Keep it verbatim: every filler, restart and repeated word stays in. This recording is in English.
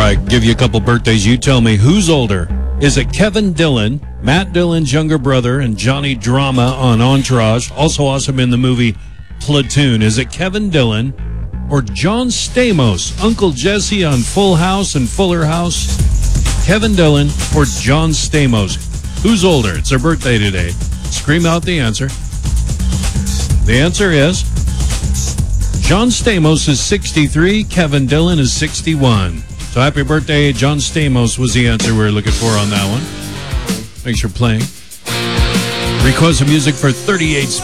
I give you a couple birthdays, you tell me who's older. Is it Kevin Dillon, Matt Dillon's younger brother, and Johnny Drama on Entourage, also awesome in the movie Platoon? Is it Kevin Dillon or John Stamos, Uncle Jesse on Full House and Fuller House? Kevin Dillon or John Stamos? Who's older? It's their birthday today. Scream out the answer. The answer is John Stamos is sixty-three, Kevin Dillon is sixty-one. So happy birthday, John Stamos was the answer we were looking for on that one. Thanks for playing. Request of music for thirty-eight